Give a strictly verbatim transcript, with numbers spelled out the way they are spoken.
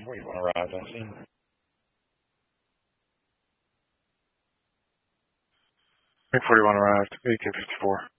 forty-one arrived on scene. MiG forty-one arrived, eighteen fifty-four.